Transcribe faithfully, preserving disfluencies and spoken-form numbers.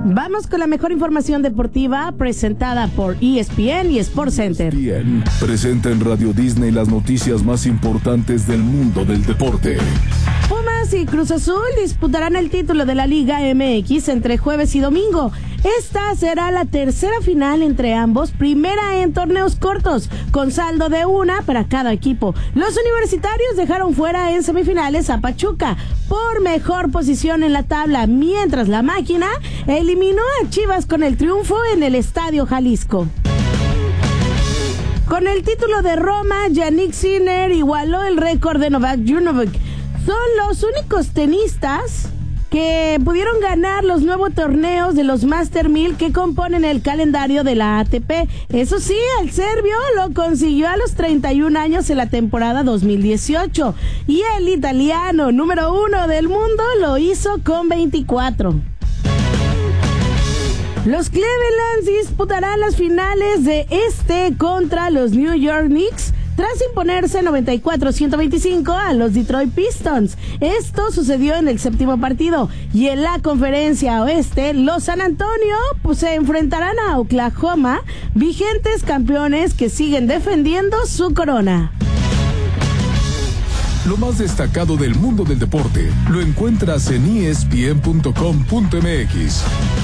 Vamos con la mejor información deportiva presentada por E S P N y SportsCenter. E S P N presenta en Radio Disney las noticias más importantes del mundo del deporte. Pumas y Cruz Azul disputarán el título de la Liga M X entre jueves y domingo. Esta será la tercera final entre ambos, primera en torneos cortos, con saldo de una para cada equipo. Los universitarios dejaron fuera en semifinales a Pachuca por mejor posición en la tabla, mientras la máquina eliminó a Chivas con el triunfo en el Estadio Jalisco. Con el título de Roma, Yannick Sinner igualó el récord de Novak Djokovic. Son los únicos tenistas que pudieron ganar los nuevos torneos de los Master mil que componen el calendario de la A T P. Eso sí, el serbio lo consiguió a los treinta y un años en la temporada dos mil dieciocho y el italiano número uno del mundo lo hizo con veinticuatro. Los Cleveland disputarán las finales de este contra los New York Knicks tras imponerse noventa y cuatro a ciento veinticinco a los Detroit Pistons. Esto sucedió en el séptimo partido. Y en la conferencia oeste, los San Antonio pues, se enfrentarán a Oklahoma, vigentes campeones que siguen defendiendo su corona. Lo más destacado del mundo del deporte lo encuentras en E S P N punto com punto M X.